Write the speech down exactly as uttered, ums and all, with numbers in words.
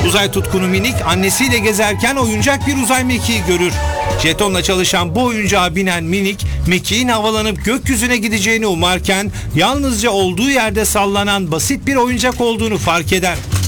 Uzay tutkunu minik annesiyle gezerken oyuncak bir uzay mekiği görür. Jetonla çalışan bu oyuncağa binen minik, mekiğin havalanıp gökyüzüne gideceğini umarken yalnızca olduğu yerde sallanan basit bir oyuncak olduğunu fark eder.